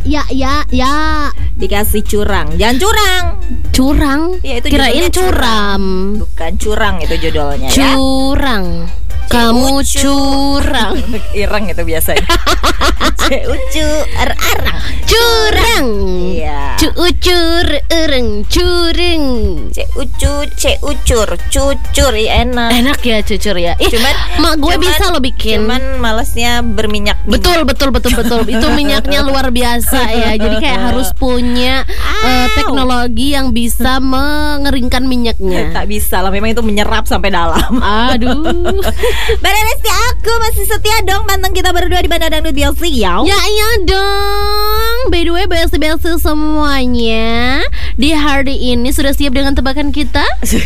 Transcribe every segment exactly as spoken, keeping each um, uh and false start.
ya, ya, ya. Dikasih curang. Jangan curang. Curang? Ya, itu kirain judulnya curam. Bukan curang itu judulnya ya. Curang. Kamu curang. Ireng itu biasanya. Cucu arang. Curang. Iya. Cucur ereng cureng. Cucu cucur cucur ya enak. Enak ya cucur ya. Ih, cuman mak gue cuman, bisa lo bikin. Cuman malesnya berminyak. Betul betul betul betul. Itu minyaknya luar biasa ya. Jadi kayak harus punya uh, teknologi yang bisa mengeringkan minyaknya. Tak bisa lah, memang itu menyerap sampai dalam. Aduh. Berarti aku masih setia dong panteng kita berdua di Bandar Dangdut Biasi ya. Ya iya dong. By the way Biasi-Biasi semuanya, di hari ini sudah siap dengan tebakan kita?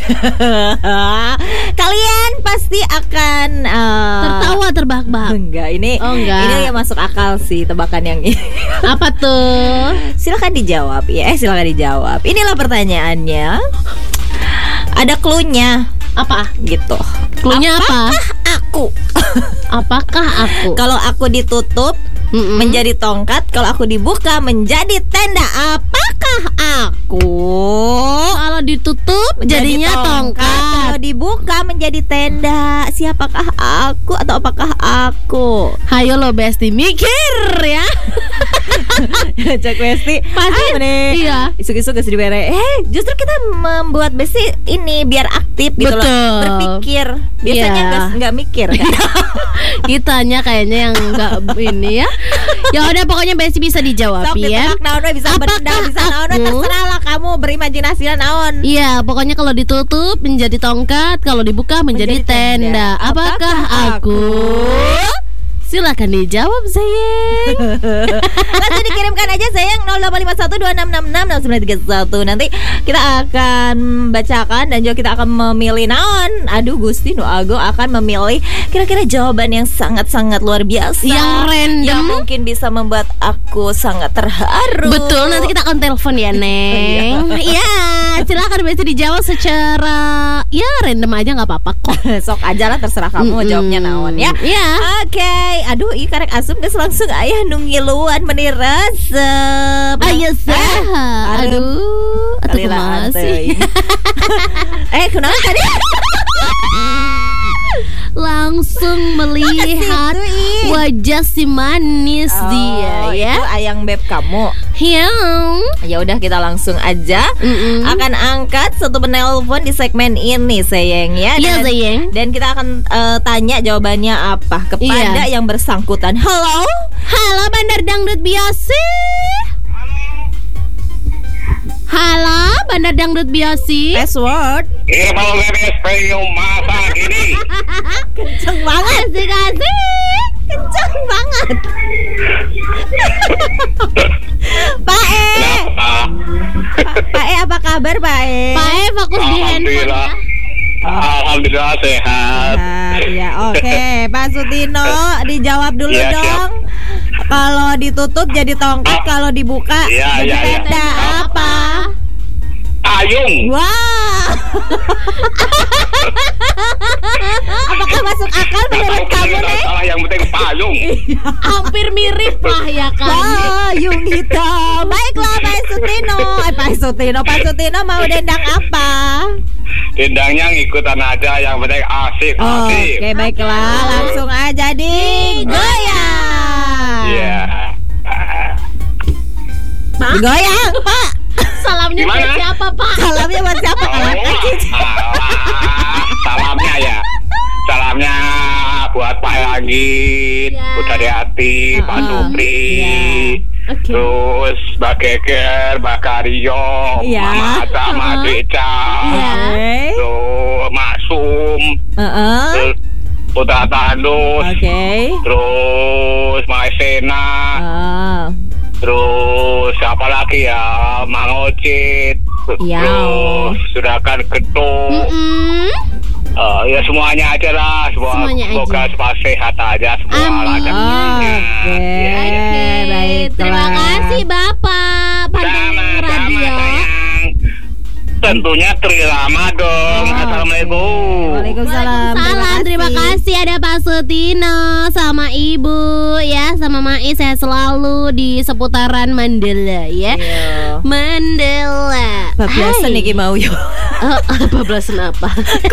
Kalian pasti akan uh... tertawa terbahak-bahak. Enggak, ini oh, enggak. Ini yang masuk akal sih tebakan yang ini. Apa tuh? Silakan dijawab ya. Eh silakan dijawab. Inilah pertanyaannya. Ada cluenya. Apa? Gitu. Cluenya apa? Aku. Apakah aku? Kalau aku ditutup Mm-mm. menjadi tongkat, kalau aku dibuka menjadi tenda. Apakah aku? Kalau ditutup jadinya tongkat, tongkat. Kalau dibuka menjadi tenda. Siapakah aku atau apakah aku? Hayo lo Besti, mikir ya. Cek Besti pasti ah, nih. Iya. Isu-isu gak sedih bere. Eh justru kita membuat Besti ini biar aktif gitu. Betul. Loh. Berpikir. Biasanya yeah. gak, gak mikir kan. Kitanya kayaknya yang gak ini ya. Ya udah pokoknya Besti bisa dijawab Sok, ya. Naon, bisa benda, bisa naon, terserah lah kamu berimajinasi naon. Iya, pokoknya kalau ditutup menjadi tongkat, kalau dibuka menjadi, menjadi tenda. tenda. Apakah, Apakah aku? aku? Silakan dijawab sayang. Langsung dikirimkan aja sayang nol delapan lima satu dua enam enam enam nol sembilan tiga satu. Nanti kita akan bacakan dan juga kita akan memilih naon. Aduh Gusti Nu Agung akan memilih kira-kira jawaban yang sangat-sangat luar biasa, yang random, yang mungkin bisa membuat aku sangat terharu. Betul, nanti kita akan telepon ya Neng. Iya, silakan bisa dijawab secara ya random aja nggak apa-apa kok. Sok aja lah terserah kamu mm-hmm. jawabnya naon ya. Iya. Oke. Okay. Aduh, iya karek asup geus langsung ayah nungiluan meni resep. Ayo saha. Aduh, atuh masih. Eh, kenapa tadi? Langsung melihat wajah si manis oh, dia ya. Itu ayang beb kamu. Ya. Ya udah kita langsung aja Mm-mm. akan angkat satu penelpon di segmen ini sayang ya. Iya sayang. Dan kita akan uh, tanya jawabannya apa kepada iya. yang bersangkutan. Halo. Halo Bandar Dangdut Biasi. Halo, Bandar Dangdut Biasi. Password. Ini mau beres premium masa ini. Kenceng banget sih kasih. Kenceng banget. Pak E. Pak E apa kabar Pak E? Pak E fokus di handphone ya. Alhamdulillah sehat. Ya oke okay. Pak Sutino dijawab dulu ya, dong. Kalau ditutup jadi tongkat, oh. kalau dibuka ya, jadi ya, tenda ya. apa? Payung. Wah. Apakah masuk akal menurut kamu nih? Salah, yang penting payung. Hampir mirip lah ya kan. Payung hitam. Baiklah Pak Sutino. Eh Pak Sutino, Pak Sutino mau dendang apa? Dendangnya ngikutan aja, yang penting asik oh, asik. Oke okay, baiklah, langsung aja di goyang. Iya. Pak. Goyang Pak. Salamnya buat siapa Pak? Salamnya buat siapa? Oh, salamnya ya. Salamnya buat Pak Langit, ya. Bunda Deati, uh-uh. Pak Dupri, ya. okay. terus Mbak Geger, Mbak Karyo, ya. Mama Aca, uh-huh. Mak Deca, ya. terus Mak Sum, uh-uh. terus Putra Tandus, okay. terus Mak Sena, uh. terus siapa lagi ya, Mang Ocit, ya. terus Surakan Gedung. Mm-mm. Uh, ya semuanya aja lah, semua, semoga semua sehat aja semua. Amin. Oke, okay. Baik. Terima kasih Bapak Panteng Radio. tentunya Tri Rama dong. Oh, Assalamualaikum. Waalaikumsalam. Salam, terima kasih. Ada Pak Sutino sama Ibu ya, sama Mai, sehat selalu di seputaran Mandela ya. Iya. Mandela. Bablasan Hai. iki mau yo. Oh, bablasan apa?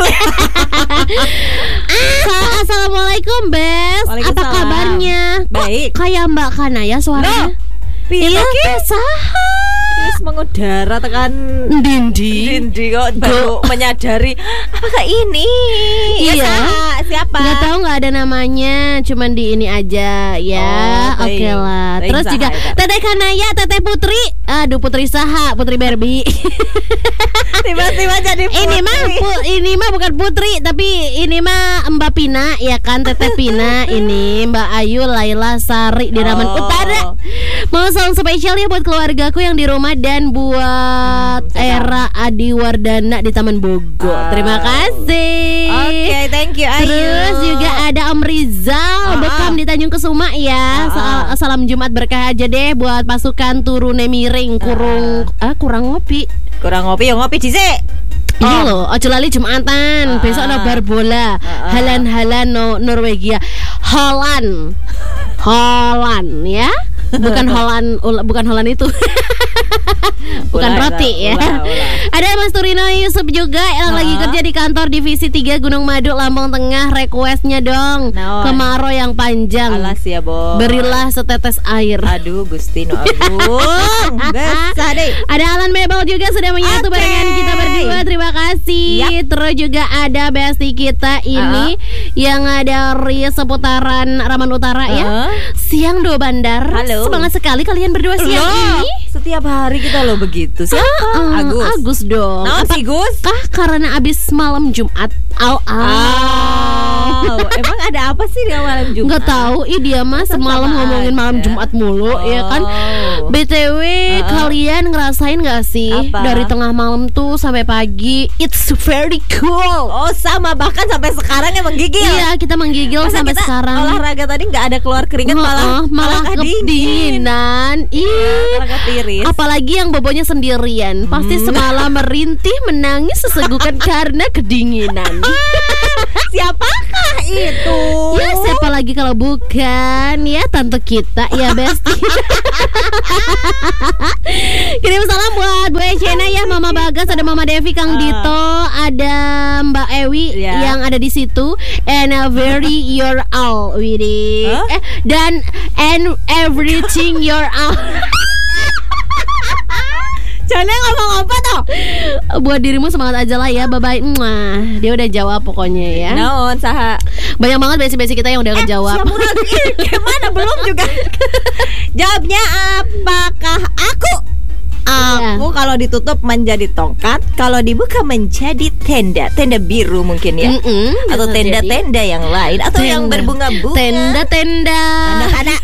Ah, Assalamualaikum Bes. Apa Waalaikumsalam. kabarnya? Kok Baik. kayak Mbak Kanaya suaranya? Piye Iya, ki? saha. Wis mengudara tekan Dindi. Dindi kok baru menyadari apakah ini? Ya, Iya. Sa- siapa? Nggak tahu, nggak ada namanya, cuman di ini aja ya. Oh, Oke baik. lah. Baik, Terus Saha, juga ya, Kak. Teteh Kanaya, Teteh Putri. Aduh, Putri Saha, Putri Barbie. Tiba-tiba jadi putri. Ini mah pu- ini mah bukan Putri, tapi ini mah Mbak Pina ya kan, Teteh Pina. Ini Mbak Ayu Laila Sari di Raman Oh. Utara. Mau salam spesial ya buat keluargaku yang di rumah dan buat Hmm, Era Adiwardana di Taman Bogor. Oh. Terima kasih. Oke, thank you Ayu. Terus juga ada Om Rizal Ah, Bekam ah. di Tanjung Kesuma ya. Ah, Sa- ah. Salam Jumat berkah aja deh buat pasukan Turune Miring kurung ah kurang ngopi. Kurang ngopi ya ngopi dhisik. Ini Oh. loh, ojo lali Jumatan. Ah, Besok ah. nobar bola. Ah, ah. Halan-halan no Norwegia. Holland. Holland ya. Bukan Holland, ul- bukan Holland itu. Bukan Ulah, roti ya. ulah, ulah. Ada Mas Turino Yusuf juga yang Ah. lagi kerja di kantor divisi tiga Gunung Madu Lampung Tengah. Requestnya dong Naon? kemarau yang panjang. Alas ya, Bo. Berilah setetes air. Aduh, Gusti no agung. Besa deh. Ada Alan Mebel juga sudah menyatu Oke. barengan kita berdua. Terima kasih. Yap. Terus juga ada bestie kita ini yang dari seputaran Raman Utara ya. Uh-uh. Siang Do Bandar. Halo. Semangat sekali kalian berdua siang Loh, ini. setiap hari kita lo begitu. Siapa? Ah, Agus. Agus dong. Naon sih, Gus? Apakah karena abis malam Jumat? Au au. Oh, emang ada apa sih di malam Jumat? Nggak tahu, ih dia mah Masa semalam sama ngomongin malam aja? Jumat mulu ya kan. Oh. B T W Uh-uh. kalian ngerasain gak sih Apa? dari tengah malam tuh sampai pagi? It's very cool. Oh, sama bahkan sampai sekarang emang gigil. Iya, kita menggigil Masa sampai kita sekarang. olahraga tadi nggak ada keluar keringat, malah Heeh, malah kedingin. kedinginan. Ih. Karena ketiris. Apalagi yang bobonya sendirian, pasti Hmm. semalam merintih menangis sesegukan karena kedinginan. Siapakah itu? Ya siapa lagi kalau bukan ya tante kita ya Besti. Kirim salam buat Bu Echena ya, Mama Bagas, ada Mama Devi, Kang Ah. Dito, ada Mbak Ewi Ya. yang ada di situ, and a very your all Widi. Huh? Eh, dan and everything your all. Jangan ngomong apa toh? Buat dirimu semangat aja lah ya, bye bye. Mwah. Dia udah jawab pokoknya ya. Naon saha? Banyak banget besi-besi kita yang udah ngejawab. Siapa lagi? Gimana belum juga? Jawabnya apakah aku? Aku kalau ditutup menjadi tongkat, kalau dibuka menjadi tenda, tenda biru mungkin ya, Mm-mm, atau bisa tenda-tenda yang lain, atau yang Tenda. berbunga-bunga. Tenda-tenda. Anak-anak.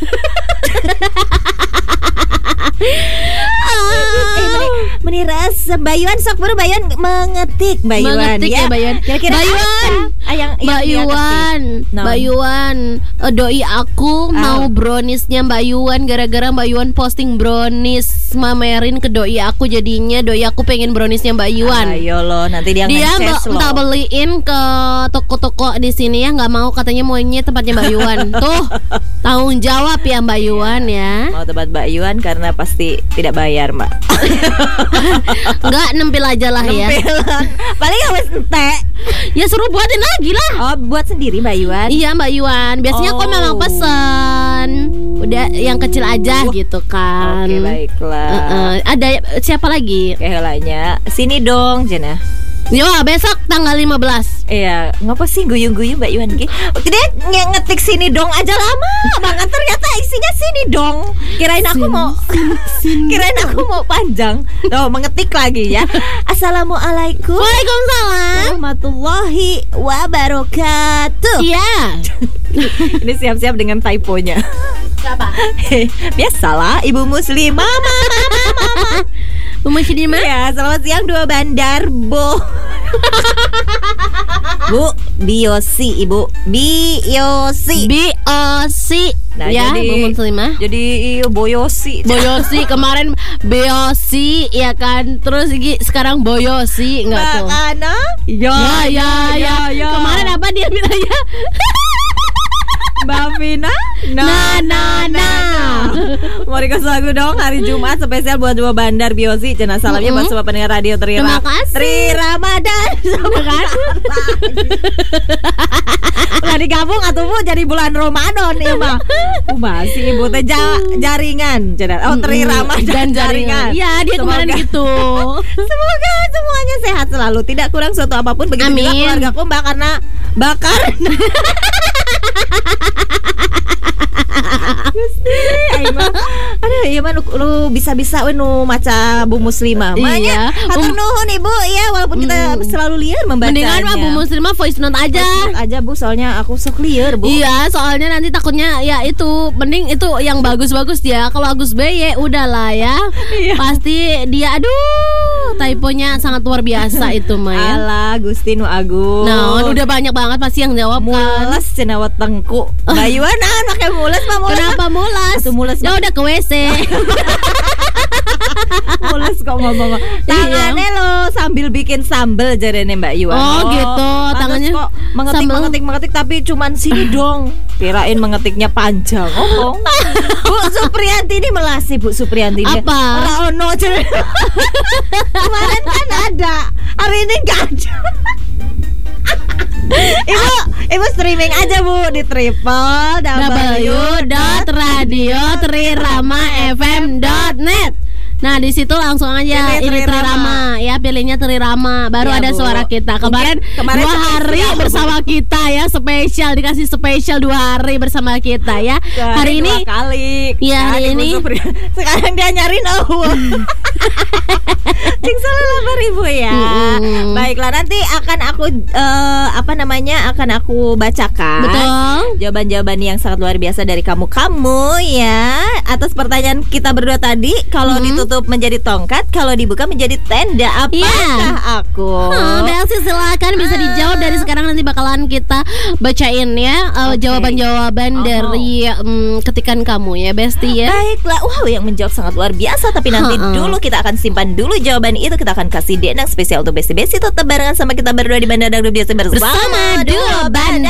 Eh, meni, meni rasa Bayuan sok baru Bayuan mengetik Bayuan Mengetik ya, Bayuan. Kira-kira Bayuan. apa? Ah, yang, Mbak yang dia Yuan, ketik. No. Mbak Yuan, eh, doi aku mau Ah. browniesnya Mbak Yuan gara-gara Mbak Yuan posting brownies mamerin ke doi aku, jadinya doi aku pengen browniesnya Mbak Yuan. Ayo lo, nanti dia Dia nge-ses mbak lo. minta beliin ke toko-toko di sini ya, nggak mau, katanya maunya tempatnya Mbak Yuan. Tuh tanggung jawab ya Mbak Yuan ya. Mau tempat Mbak Yuan karena pasti tidak bayar Mbak. Nggak, nempel aja lah ya. Nempelan. Paling harus ente. Ya suruh buatin lagi lah. Oh, buat sendiri Mbak Yuan. Iya Mbak Yuan, biasanya Oh. kok memang pesen udah yang kecil aja Uh. gitu kan. Oke, baiklah. Eh, eh, ada siapa lagi? Kayak lainnya. Sini dong, Jena. Yo, besok tanggal lima belas. Iya, ngapa sih guyung-guyung Mbak Yuan ki? Dia nge- ngetik sini dong aja lama banget, ternyata isinya sini dong. Kirain aku mau Kirain aku mau panjang. Tuh, mengetik lagi ya. Assalamualaikum Waalaikumsalam. warahmatullahi wabarakatuh. Iya. Ini siap-siap dengan typonya. Siapa? Biasalah, ibu muslimah. Mama, mama, mama. Bu Muslimah. Ya, selamat siang dua bandar, Bo. Bu, biosi Ibu. Biosi. B O C. Nah, Ya, jadi- Bu Muslimah. Jadi iyo boyosi. Boyosi kemarin Beyosi ya kan. Terus gi- sekarang Boyosi enggak tuh. Makana. Ya ya ya. Kemarin apa dia bilangnya? Mbak Vina. Nah, nah, nah. Mau request lagu dong hari Jumat spesial buat dua bandar Biosi. Cenah salamnya buat Mm-mm. semua pendengar radio Tri Terima Ra- kasih. Tri Ramadan. Sama kan? Udah digabung atau Bu jadi bulan Ramadan ya mah. Uh, masih Ibu teh ja- jaringan. Cenah. Oh, Tri Mm-mm. Ramadan Dan jaringan. Iya, dia kemarin Semoga- gitu. Semoga semuanya sehat selalu, tidak kurang suatu apapun. Begitu juga Amin. keluarga Mbak karena bakar. Gusti, aing mah. Aduh, iya mah lu, lu bisa-bisa we nu maca Bu Muslimah. Makanya Iya. hatur Um- nuhun Ibu ya, walaupun kita Mm. selalu liar membacanya. Mendingan mah Bu Muslimah voice note aja. Voice note aja Bu, soalnya aku sok liar Bu. Iya, soalnya nanti takutnya ya itu mending itu yang bagus-bagus ya. Kalau Agus B ya udahlah ya. Iya. Pasti dia aduh, typonya sangat luar biasa itu mah ya. Alah Gusti nu agung. Nah, udah banyak banget pasti yang jawab kan. mules cenah wetengku. Bayuan naon make mules mah mules. Kenapa mulas? Atuh mules Ya mah. udah ke W C. Mules kok ngomong. Tangannya lo sambil bikin sambel jarene Mbak Yuan. Oh, gitu. Pantes Tangannya kok mengetik sambel. mengetik mengetik tapi cuman sini dong. Kirain mengetiknya panjang. Oh. Bu Supriyanti ini melasi Bu Supriyanti ini. Apa? Ora ono jarene. Kemarin kan ada. Hari ini enggak ada. Ibu, ibu streaming aja Bu di triple w dot radio trirama f m dot net. Nah di situ langsung aja Pilih ini Trirama. Trirama ya, pilihnya Trirama baru Ya, ada Bu. suara kita. Kemarin, Mungkin kemarin dua spesial, hari Bu. bersama kita ya, spesial dikasih spesial dua hari bersama kita ya. Hari ini dua kali. Iya, hari Ibu ini. Supriya- sekarang dia nyariin oh. Cing salah lapar Ibu ya. Mm-mm. Baiklah, nanti akan aku eh, apa namanya akan aku bacakan. betul. Jawaban-jawaban yang sangat luar biasa dari kamu-kamu ya atas pertanyaan kita berdua tadi. Kalau Mhm. ditutup menjadi tongkat, kalau dibuka menjadi tenda. Apakah Iya. aku? Hmm, Belsi silakan bisa dijawab dari sekarang, nanti bakalan kita bacain ya uh, Oke. jawaban-jawaban Oh. dari um, ketikan kamu ya Besti ya. Baiklah, wow yang menjawab sangat luar biasa. Tapi nanti Ha-ha. dulu kita akan simpan dulu jawaban itu. Kita akan kasih denang spesial untuk Besti Besti. Tetap barengan sama kita berdua di Bandar Dangdut Biasa bersama, Bersama dua bandar.